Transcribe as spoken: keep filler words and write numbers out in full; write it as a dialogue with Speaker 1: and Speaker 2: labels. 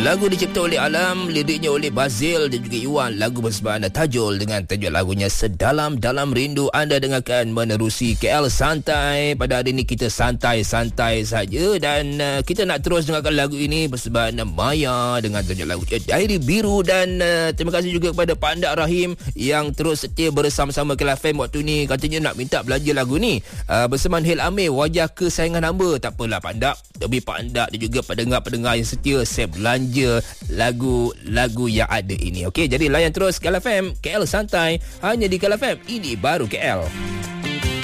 Speaker 1: Lagu dicipta oleh Alam, liriknya oleh Bazil dan juga Iwan. Lagu bersama Tajul dengan tajuk lagunya Sedalam-Dalam Rindu. Anda dengarkan menerusi K L Santai. Pada hari ini kita santai-santai saja dan uh, kita nak terus dengarkan lagu ini bersama Maya dengan tajuk lagu Diary Biru. Dan uh, terima kasih juga kepada Pak Andak Rahim yang terus setia bersama-sama K L F M waktu ni. Katanya nak minta belanja lagu ni uh, bersama Hil Amir, Wajah Kesayangan Hamba. Tak apalah Pak Andak, demi Pak Andak dan juga pendengar-pendengar yang setia, saya belanja lagu-lagu yang ada ini. Okey, jadi layan terus K L F M, K L Santai, hanya di K L F M. Ini baru K L.